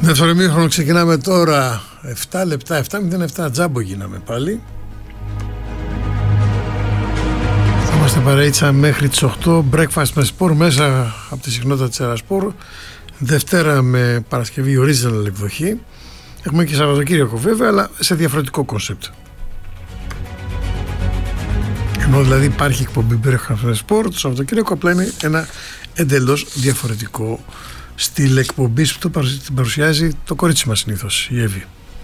Δεύτερο ημίχρονο ξεκινάμε τώρα. 7 λεπτά, 7:07, τζάμπο γίναμε πάλι. Θα είμαστε παρέιτσα μέχρι τις 8. Breakfast με σπορ μέσα από τη συχνότητα της Ερασπορ. Δευτέρα με Παρασκευή original εκδοχή. Έχουμε και Σαββατοκύριακο βέβαια, αλλά σε διαφορετικό κόνσεπτ. Ενώ δηλαδή υπάρχει εκπομπή Breakfast με σπορ, το Σαββατοκύριακο απλά είναι ένα εντελώς διαφορετικό στυλ εκπομπής που την παρουσιάζει το κορίτσι μας συνήθως, η Εύη.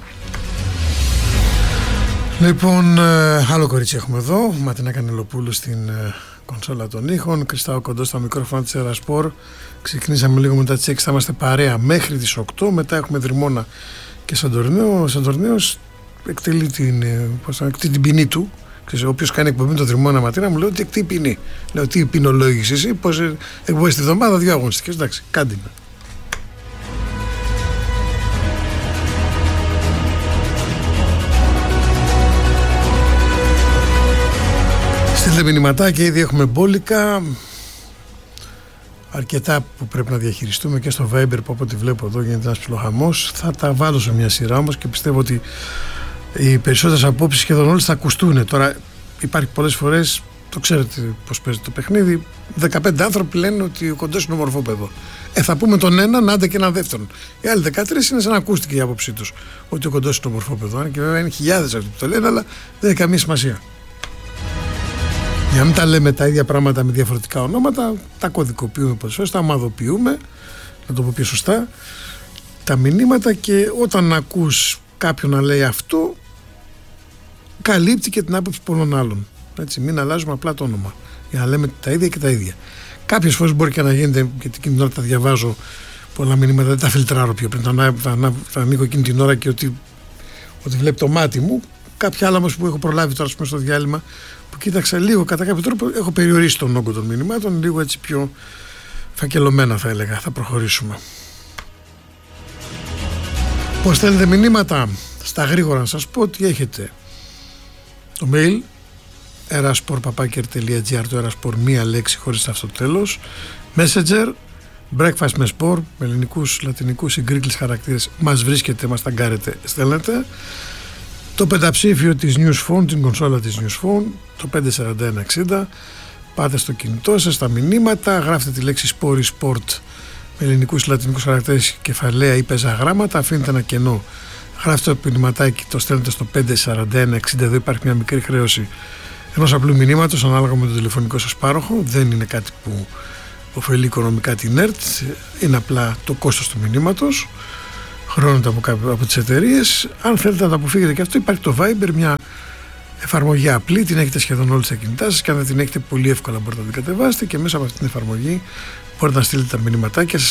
Λοιπόν, άλλο κορίτσι έχουμε εδώ, Ματίνα Κανελοπούλου στην κονσόλα των ήχων, Κριστάο Κοντό στα μικρόφωνα της Ερασπορ. Ξεκινήσαμε λίγο μετά τις 6, θα είμαστε παρέα μέχρι τις 8, μετά έχουμε Δρυμώνα και Σαντορνέο. Ο Σαντορνέος εκτελεί την ποινή του. Όποιος κάνει εκπομπή με το Δρυμώνα Ματίνα μου λέει ότι τι ποινή. Λέω τι ποινολόγηση εσύ, πως εκπομπές τη βδομάδα 2 αγωνιστικές. Εντάξει, κάντε με. Στείλτε μηνυματάκια, ήδη έχουμε μπόλικα. Αρκετά που πρέπει να διαχειριστούμε και στο Viber που από ό,τι βλέπω εδώ γίνεται ένας ψιλοχαμός. Θα τα βάλω σε μια σειρά όμως και πιστεύω ότι οι περισσότερες απόψεις σχεδόν όλες θα ακουστούν. Τώρα υπάρχει πολλές φορές, το ξέρετε πώς παίζει το παιχνίδι, 15 άνθρωποι λένε ότι ο Κοντός είναι ομορφό παιδό. Θα πούμε τον έναν, άντε και έναν δεύτερον. Οι άλλοι 13 είναι σαν να ακούστηκε η άποψή τους ότι ο Κοντός είναι ομορφό παιδό. Και βέβαια είναι χιλιάδες αυτοί που το λένε, αλλά δεν έχει καμία σημασία. Για να μην τα λέμε τα ίδια πράγματα με διαφορετικά ονόματα, τα κωδικοποιούμε πολλές φορές, τα ομαδοποιούμε, να το πω πιο σωστά, τα μηνύματα, και όταν ακούς κάποιον να λέει αυτό, καλύπτει και την άποψη πολλών άλλων. Έτσι, μην αλλάζουμε απλά το όνομα, για να λέμε τα ίδια και τα ίδια. Κάποιες φορές μπορεί και να γίνεται, γιατί εκείνη την ώρα τα διαβάζω πολλά μηνύματα, δεν τα φιλτράρω πιο πριν, θα ανοίγω εκείνη την ώρα και ότι βλέπει το μάτι μου. Κάποια άλλα όμως που έχω προλάβει τώρα στο διάλειμμα, που κοίταξα λίγο, κατά κάποιο τρόπο έχω περιορίσει τον όγκο των μηνυμάτων, λίγο έτσι πιο φακελωμένα θα έλεγα. Θα προχωρήσουμε. Πώς θέλετε μηνύματα? Στα γρήγορα να σας πω ότι έχετε το mail eraspor@r.gr, το eraspor μία λέξη χωρίς αυτοτέλος, Messenger, breakfast με sport, με ελληνικούς, λατινικούς ή γκρίκλεις χαρακτήρες, μας βρίσκετε, μας ταγκάρετε, στέλνετε. Το πενταψήφιο της Newsphone, την κονσόλα της Newsphone, το 54160, πάτε στο κινητό σας, στα μηνύματα, γράφετε τη λέξη Sport Sport με ελληνικούς λατινικούς χαρακτήρες, κεφαλαία ή πεζαγράμματα, αφήνετε ένα κενό, γράφετε το μηνυματάκι, το στέλνετε στο 54160, εδώ υπάρχει μια μικρή χρέωση ενός απλού μηνύματος ανάλογα με το τηλεφωνικό σας πάροχο, δεν είναι κάτι που ωφελεί οικονομικά την ΕΡΤ, είναι απλά το κόστος του μηνύματος. Χρώνονται από τις εταιρείες. Αν θέλετε να τα αποφύγετε και αυτό, υπάρχει το Viber, μια εφαρμογή απλή, την έχετε σχεδόν όλοι στα κινητά σας, και αν δεν την έχετε, πολύ εύκολα μπορείτε να την κατεβάσετε και μέσα από αυτή την εφαρμογή μπορείτε να στείλετε τα μηνυματάκια σας